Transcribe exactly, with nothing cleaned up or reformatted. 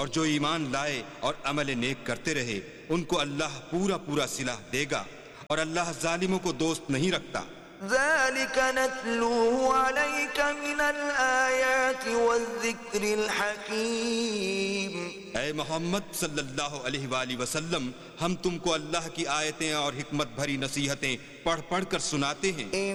और जो ईमान लाए और अमल नेक करते रहे उनको अल्लाह पूरा पूरा सिला देगा और अल्लाह जालिमों को दोस्त नहीं रखता। ज़ालिक नत्लूहु अलैका मिनल आयाति वज़्ज़िक्रिल हकीम। ऐ मोहम्मद सल्लल्लाहु अलैहि वसल्लम, हम तुमको अल्लाह की आयतें और हिकमत भरी नसीहतें पढ़ पढ़ कर सुनाते हैं।